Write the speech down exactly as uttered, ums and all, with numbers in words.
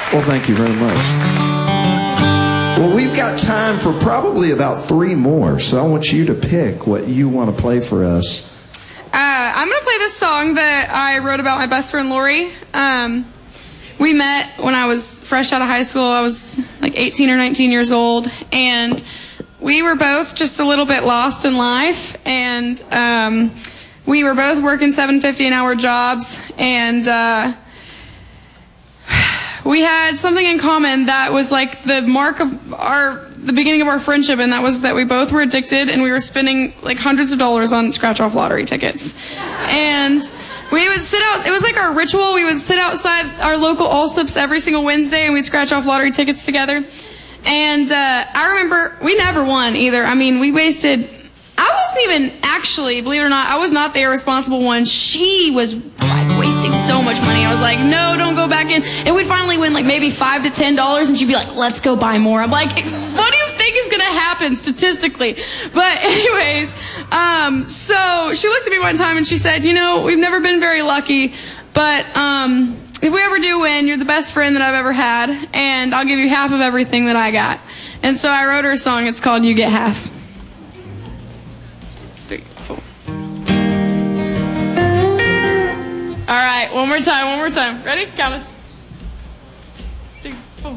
Well, thank you very much. Well, we've got time for probably about three more, so I want you to pick what you want to play for us. Uh, I'm going to play this song that I wrote about my best friend, Lori. Um, we met when I was fresh out of high school. I was like eighteen or nineteen years old, and we were both just a little bit lost in life, and um, we were both working seven fifty an hour jobs, and uh, we had something in common that was like the mark of our, the beginning of our friendship, and that was that we both were addicted, and we were spending like hundreds of dollars on scratch-off lottery tickets. And we would sit out, it was like our ritual, we would sit outside our local Allsup's every single Wednesday, and we'd scratch off lottery tickets together. And uh, I remember, we never won either. I mean, we wasted, I wasn't even actually, believe it or not, I was not the irresponsible one. She was like wasting so much money. I was like, no, don't go back in. And we'd finally win like maybe five to ten dollars, and she'd be like, let's go buy more. I'm like, what do you think is gonna happen statistically? But anyways, um, so she looked at me one time and she said, you know, we've never been very lucky, but um, if we ever do win, you're the best friend that I've ever had, and I'll give you half of everything that I got. And so I wrote her a song. It's called You Get Half. Three, four. All right, one more time, one more time. Ready? Count us.